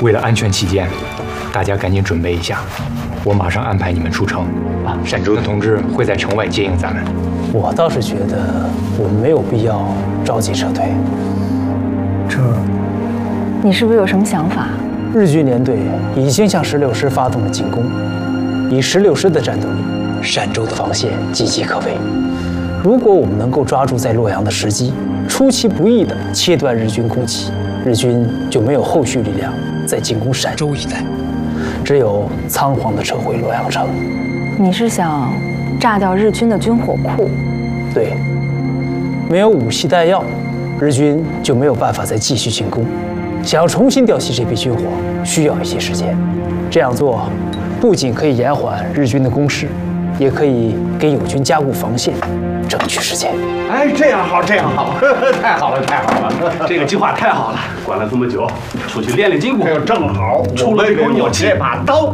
为了安全起见，大家赶紧准备一下，我马上安排你们出城。陕州的同志会在城外接应咱们。 我倒是觉得我们没有必要着急撤退。 你是不是有什么想法？ 日军联队已经向16师发动了进攻，以16师的战斗力，陕州的防线岌岌可危。如果我们能够抓住在洛阳的时机，出其不意地切断日军供给，日军就没有后续力量再进攻陕州一带，只有仓皇地撤回洛阳城。 你是想炸掉日军的军火库？ 对，没有武器弹药，日军就没有办法再继续进攻。想要重新调集这批军火，需要一些时间。这样做，不仅可以延缓日军的攻势，也可以给友军加固防线，争取时间。 哎，这样好，这样好，太好了，太好了！ 这个计划太好了，管了这么久，出去练练筋骨。 哎呦，正好， 出了一口鸟气。 这把刀。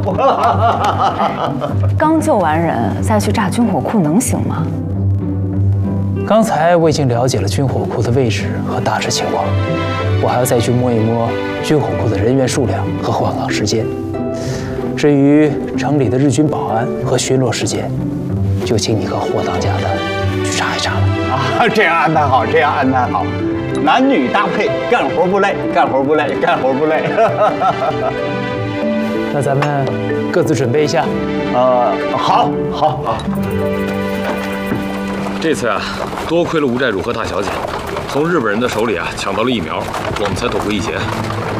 刚救完人，再去炸军火库能行吗？ 刚才我已经了解了军火库的位置和大致情况，我还要再去摸一摸军火库的人员数量和换岗时间。至于城里的日军保安和巡逻时间，就请你和霍当家的去查一查了。 啊，这样安排好，这样安排好，男女搭配，干活不累，干活不累，干活不累。 那咱们各自准备一下。 好。 这次啊，多亏了吴寨主和大小姐，从日本人的手里啊抢到了疫苗，我们才躲过一劫。